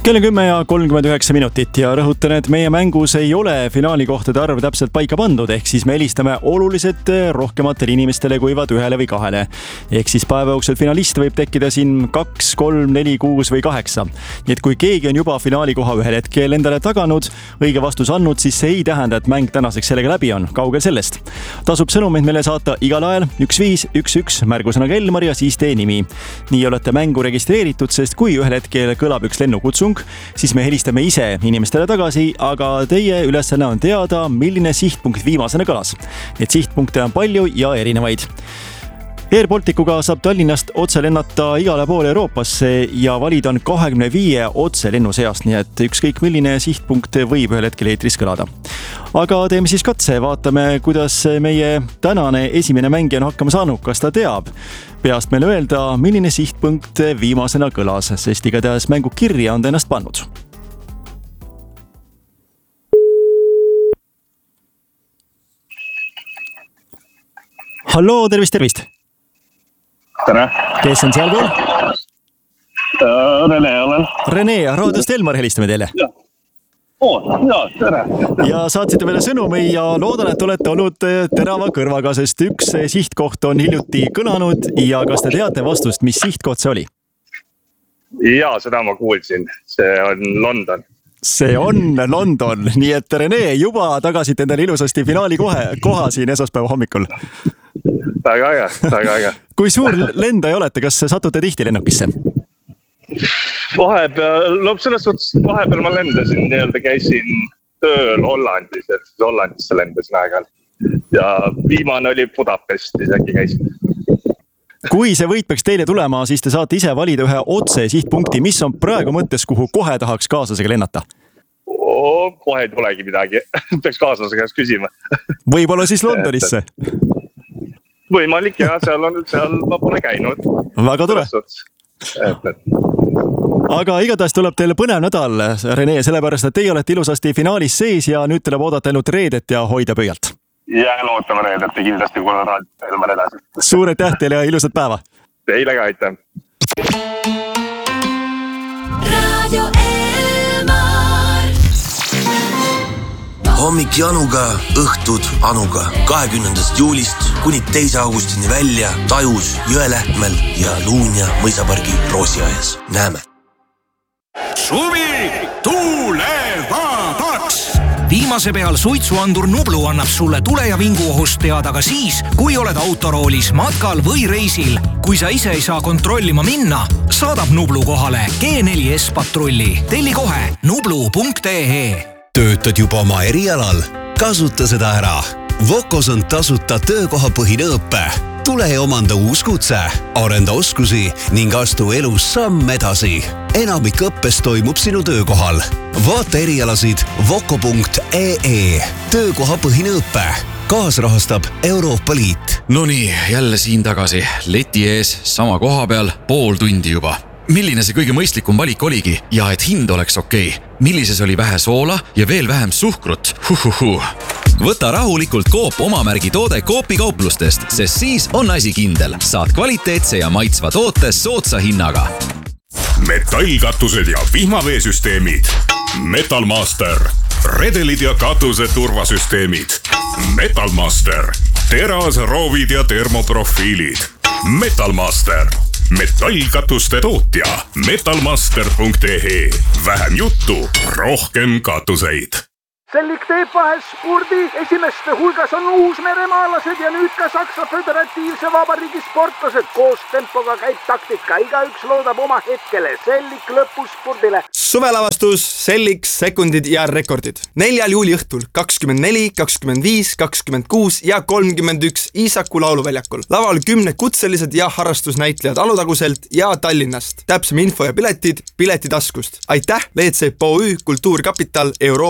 Kell on 10:39 ja rõhutan, et meie mängus ei ole finaalikohtade arv täpselt paika pandud, ehk siis me helistame oluliselt rohkematele inimestele kui vaid ühele või kahele. Ehk siis päeva jooksul finaliste võib tekkida siin 2, 3, 4, 6 või 8. Nii et kui keegi on juba finaalikoha ühel hetkel endale taganud, õige vastus andnud, siis see ei tähenda, et mäng tänaseks sellega läbi on. Kaugel sellest. Tasub sõnumeid meile saata igal ajal 1511 märgusõnaga Elmar ja siis tee nimi. Nii olete mängu registreeritud, sest kui ühel hetkel kõlab üks lennukutsung, siis me helistame ise inimestele tagasi, aga teie ülesanne on teada, milline sihtpunkt viimasena kõlas. Need sihtpunkte on palju ja erinevaid. Air Balticuga saab Tallinnast otse lennata igale poole Euroopasse ja valida on 25 otse lennu seast, nii et ükskõik milline sihtpunkt võib ühel hetkel eetris kõlada. Aga teeme siis katse, vaatame, kuidas meie tänane esimene mängija on hakkama saanud, kas ta teab peast meile öelda, milline sihtpunkt viimasena kõlas, sest igatahes mängu kirja on ta ennast pannud. Halloo, tervist! Tere! Kes on seal pool? Rene olen. Rene, raadiost Elmar helistame teile. Tere! Ja saatsite meile sõnumi ja loodan, et olete olnud terava kõrvaga, sest üks sihtkoht on hiljuti kõlanud ja kas te teate vastust, mis sihtkoht see oli? Jaa, seda ma kuulsin. See on London. See on London, nii et Rene juba tagasite endale ilusasti finaali koha siin esmaspäeva hommikul. Väga äge. Kui suur lendaja olete, kas satute tihti lennukisse? Vahepeal ma lendasin, käisin tööl Hollandis, et Hollandisse lendasin aeg-ajalt. Ja viimane oli Budapestis, äkki käisin. Kui see võit peaks teile tulema, siis te saate ise valida ühe otse sihtpunkti, mis on praegu mõttes, kuhu kohe tahaks kaaslasega lennata? Kohe ei tulegi midagi, peaks kaaslasega käest küsima. Võib-olla siis Londonisse? Võimalik ja seal ma pole käinud. Väga tore. Aga igatahes tuleb teile põnev nädal, Rene, sellepärast, et teie olete ilusasti finaalis sees ja nüüd tuleb oodata ainult reedet ja hoida pöialt. Jään ootama reedet ja kindlasti kuule Elmar edasi. Suur aitäh teile ja ilusat päeva! Teile ka aitäh! Radio Elmar. Hommik Januga, õhtud Anuga. 20. juulist kuni 2. augustini välja Tajus, Jõelähtmel ja Luunja mõisapargi Roosiaias. Näeme! Suvi tulevadaks! Viimase peal suitsuandur Nublu annab sulle tule- ja vinguohust teada ka siis, kui oled autoroolis, matkal või reisil. Kui sa ise ei saa kontrollima minna, saadab Nublu kohale G4S patrulli. Telli kohe nublu.ee. Töötad juba oma erialal? Kasuta seda ära. Vokos on tasuta töökohapõhine õppe. Tule ja omanda uus kutse, arenda oskusi ning astu elus samm edasi. Enamik õppes toimub sinu töökohal. Vaata erialasid voko.ee. Töökohapõhine õppe. Kaasrahastab Euroopa Liit. Nonii, jälle siin tagasi. Leti ees, sama koha peal, pool tundi juba. Milline see kõige mõistlikum valik oligi ja et hind oleks okei? Millises oli vähe soola ja veel vähem suhkrut? Võta rahulikult Coop omamärgi toode Coopi kauplustest, sest siis on asi kindel. Saad kvaliteetse ja maitsva toote soodsa hinnaga. Metallkatused ja vihmaveesüsteemid. Metalmaster. Redelid ja katuse turvasüsteemid. Metalmaster. Teras, roovid ja termoprofiilid. Metalmaster. Metallkatuste tootja. Metalmaster.ee. Vähem juttu, rohkem katuseid. Sellik teeb vahel spordi. Esimeste hulgas on uusmeremaalased ja nüüd ka Saksa Föderatiivse Vabariigi sportlased. Koos tempoga käib taktika. Igaüks loodab oma hetkele. Sellik lõpuspordile. Suvelavastus, Sellik, sekundid ja rekordid. 4. juuli õhtul 24, 25, 26 ja 31 Iisaku lauluväljakul. Laval 10 kutselised ja harrastusnäitlejad Alutaguselt ja Tallinnast. Täpsem info ja piletid Piletitaskust. Aitäh, WC Poü, Kultuurkapital, Euroopa